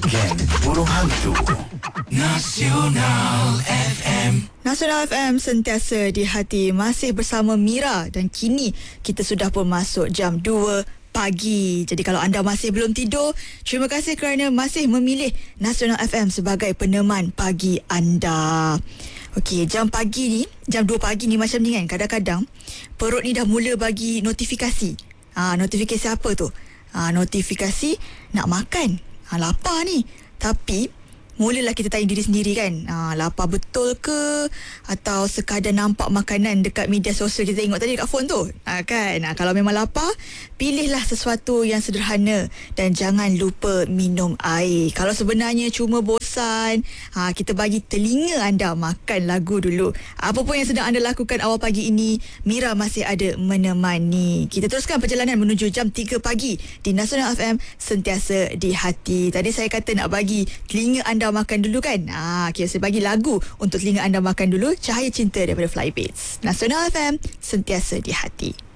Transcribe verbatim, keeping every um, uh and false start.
Geng Burung Hantu Nasional F M. Nasional F M sentiasa di hati. Masih bersama Mira dan kini kita sudah pun masuk jam dua pagi. Jadi kalau anda masih belum tidur, terima kasih kerana masih memilih Nasional F M sebagai peneman pagi anda. Okey, jam pagi ni, jam dua pagi ni macam ni kan, kadang-kadang perut ni dah mula bagi notifikasi. Ha, notifikasi apa tu? Ha, notifikasi nak makan. Ha, lapar ni. Tapi mulalah kita tanya diri sendiri kan, ha, lapar betul ke, atau sekadar nampak makanan dekat media sosial kita tengok tadi dekat phone tu, ha, kan. Ha, kalau memang lapar, pilihlah sesuatu yang sederhana dan jangan lupa minum air. Kalau sebenarnya cuma bosan, ha, kita bagi telinga anda makan lagu dulu. Apa pun yang sedang anda lakukan awal pagi ini, Mira masih ada menemani. Kita teruskan perjalanan menuju jam tiga pagi di Nasional F M, sentiasa di hati. Tadi saya kata nak bagi telinga anda makan dulu kan. Ah, okay, saya bagi lagu untuk telinga anda makan dulu. Cahaya Cinta daripada Flybeats. Nasional F M, sentiasa di hati.